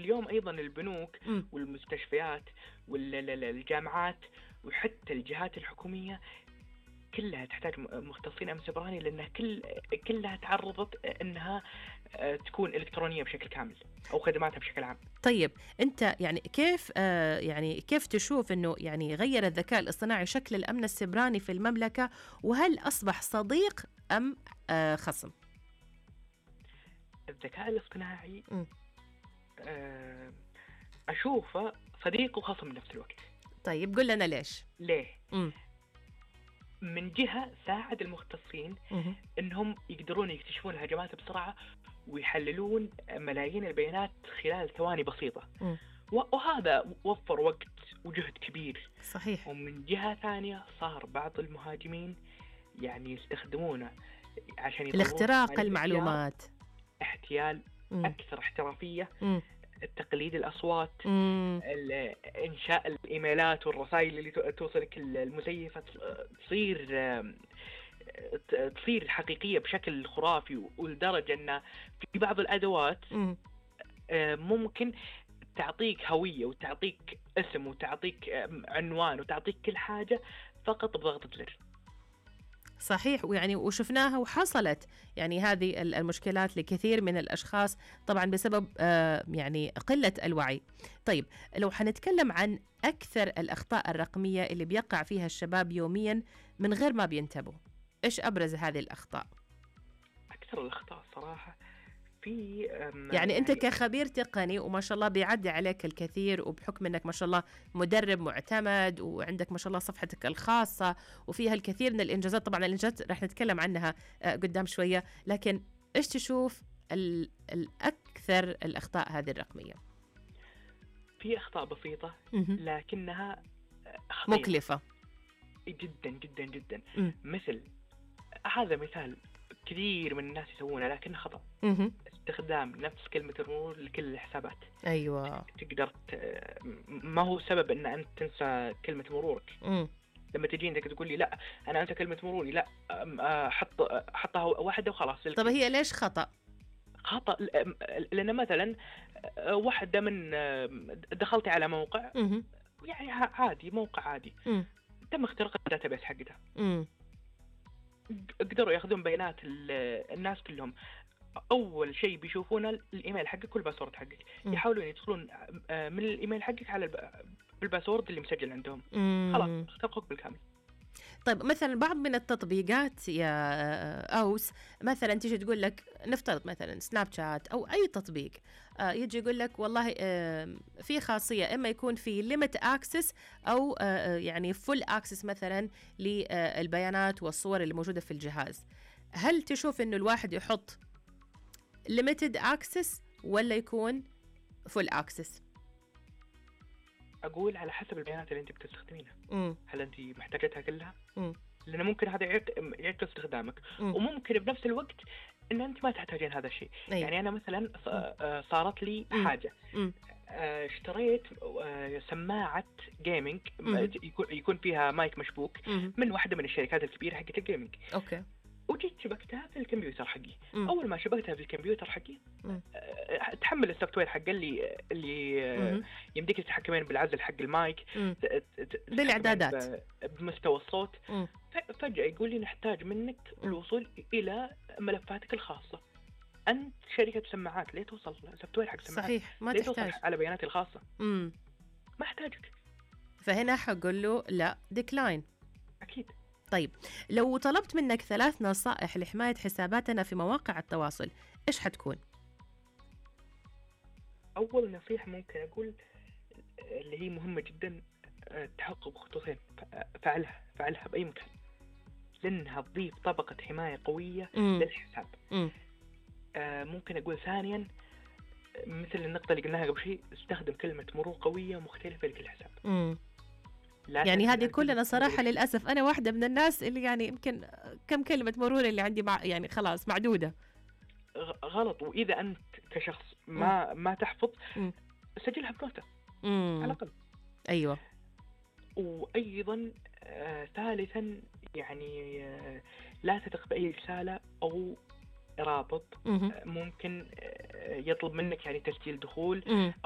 اليوم أيضا البنوك مم. والمستشفيات والجامعات وحتى الجهات الحكومية كلها تحتاج مختصين أمن سيبراني، لأنها كلها تعرضت أنها تكون إلكترونية بشكل كامل أو خدماتها بشكل عام. طيب أنت يعني كيف يعني كيف تشوف إنه يعني غير الذكاء الاصطناعي شكل الأمن السيبراني في المملكة، وهل أصبح صديق أم خصم؟ الذكاء الاصطناعي مم. أشوفه صديق وخصم بنفس الوقت. طيب قل لنا ليش؟ ليه؟ مم. من جهة ساعد المختصين مم. أنهم يقدرون يكتشفون الهجمات بسرعة ويحللون ملايين البيانات خلال ثواني بسيطة، مم. وهذا وفر وقت وجهد كبير. صحيح. ومن جهة ثانية صار بعض المهاجمين يعني يستخدمونه عشان يطورون الاختراق المعلومات. احتيال مم. أكثر احترافية، مم. تقليد الأصوات، مم. إنشاء الإيميلات والرسائل اللي توصلك المزيفة تصير حقيقية بشكل خرافي، ولدرجة أن في بعض الأدوات مم. ممكن تعطيك هوية وتعطيك اسم وتعطيك عنوان وتعطيك كل حاجة فقط بضغطة زر. صحيح، ويعني وشفناها وحصلت يعني هذه المشكلات لكثير من الأشخاص طبعا بسبب يعني قلة الوعي. طيب لو حنتكلم عن أكثر الأخطاء الرقمية اللي بيقع فيها الشباب يوميا من غير ما بينتبهوا، إيش أبرز هذه الأخطاء؟ أكثر الأخطاء صراحة في يعني أنت كخبير تقني وما شاء الله بيعدي عليك الكثير، وبحكم أنك ما شاء الله مدرب معتمد وعندك ما شاء الله صفحتك الخاصة وفيها الكثير من الإنجازات، طبعا الإنجازات رح نتكلم عنها قدام شوية، لكن إيش تشوف الأكثر الأخطاء هذه الرقمية؟ في أخطاء بسيطة لكنها خطيرة مكلفة جدا جدا جدا. مم. مثل هذا مثال كثير من الناس يسوونه لكنه خطأ. استخدام نفس كلمة المرور لكل الحسابات. أيوة. تقدر ما هو سبب أن أنت تنسى كلمة مرورك. لما تجي أنت تقول لي لا أنا أنسى كلمة مروري، لا حطها واحدة وخلاص. طب هي ليش خطأ؟ خطأ لأن مثلا واحدة من دخلتي على موقع يعني عادي، موقع عادي، تم اختراق الداتابيس حقتها، قدروا ياخذون بيانات الناس كلهم. اول شيء بيشوفونه الايميل حقك والباسورد حقك، يحاولون يدخلون من الايميل حقك على بالباسورد اللي مسجل عندهم، خلاص اخترقوك بالكامل. طيب مثلا بعض من التطبيقات يا أوس مثلا تيجي تقول لك، نفترض مثلا سناب شات أو أي تطبيق يجي يقول لك والله في خاصية إما يكون في limit access أو يعني full access مثلا للبيانات والصور اللي موجودة في الجهاز. هل تشوف إنه الواحد يحط limited access ولا يكون full access؟ أقول على حسب البيانات اللي أنت بتستخدمينها. هل أنت محتاجتها كلها؟ لأن ممكن هذا يعكس استخدامك، وممكن بنفس الوقت إن أنت ما تحتاجين هذا الشيء. يعني أنا مثلا صارت لي حاجة، اشتريت سماعة جيمنج يكون فيها مايك مشبوك من واحدة من الشركات الكبيرة حقت الجيمنج. أوكي. وجيت شبكتها في الكمبيوتر حقي. أول ما شبكتها في الكمبيوتر حقي تحمل السوفت وير حقه اللي يمديك تتحكمين بالعزل حق المايك، بالإعدادات بمستوى الصوت. فجأة يقول لي نحتاج منك الوصول إلى ملفاتك الخاصة. أنت شركة سماعات، ليه توصل سوفت وير حق سماعات؟ صحيح، ما ليه تحتاج توصل على بياناتي الخاصة؟ ما احتاجك. فهنا حقول له لا ديكلاين. أكيد. طيب لو طلبت منك 3 نصائح لحماية حساباتنا في مواقع التواصل، إيش حتكون؟ أول نصيحة ممكن أقول اللي هي مهمة جدا، تحقق خطوتين، فعلها بأي مكان، لأنها تضيف طبقة حماية قوية للحساب. ممكن أقول ثانيا مثل النقطة اللي قلناها قبل شيء، استخدم كلمة مرور قوية مختلفة لكل حساب. يعني هذه كلنا صراحة للأسف أنا واحدة من الناس اللي يعني يمكن كم كلمة مرور اللي عندي يعني خلاص معدودة. غلط. وإذا أنت كشخص ما تحفظ، سجلها بنوتة على الأقل. أيوة. وأيضا ثالثا يعني لا تثق بأي رسالة أو رابط ممكن يطلب منك يعني تسجيل دخول